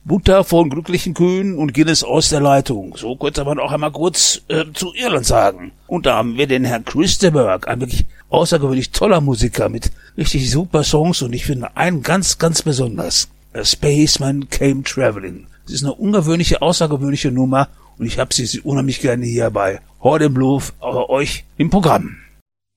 Butter von glücklichen Kühen und Guinness aus der Leitung. So könnte man auch einmal kurz zu Irland sagen. Und da haben wir den Herrn Chris de Burgh, ein wirklich außergewöhnlich toller Musiker mit richtig super Songs und ich finde einen ganz, ganz besonders. A Spaceman Came Traveling. Es ist eine ungewöhnliche, außergewöhnliche Nummer und ich habe sie unheimlich gerne hier bei Horde im Bluff, euch im Programm.